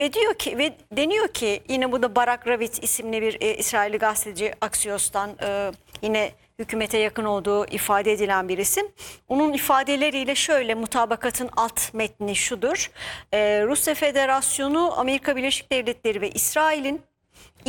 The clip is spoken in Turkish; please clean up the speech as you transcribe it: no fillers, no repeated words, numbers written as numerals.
Ve deniyor ki yine bu da Barak Ravit isimli bir İsrailli gazeteci Axios'tan yine hükümete yakın olduğu ifade edilen bir isim. Onun ifadeleriyle şöyle, mutabakatın alt metni şudur. Rusya Federasyonu, Amerika Birleşik Devletleri ve İsrail'in